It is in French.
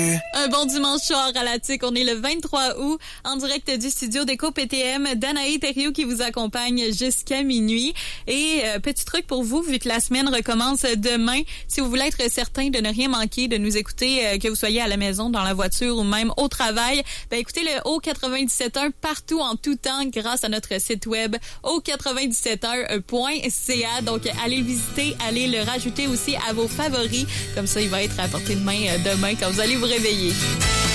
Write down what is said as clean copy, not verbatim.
Un bon dimanche soir à la TIC. On est le 23 août en direct du studio d'Éco PTM. Danae Thériault qui vous accompagne jusqu'à minuit. Et petit truc pour vous, vu que la semaine recommence demain, si vous voulez être certain de ne rien manquer, de nous écouter, que vous soyez à la maison, dans la voiture ou même au travail, ben écoutez le O97.1 partout en tout temps grâce à notre site web o971.ca. Donc allez visiter, allez le rajouter aussi à vos favoris. Comme ça, il va être à portée de main demain quand vous allez vous réveiller.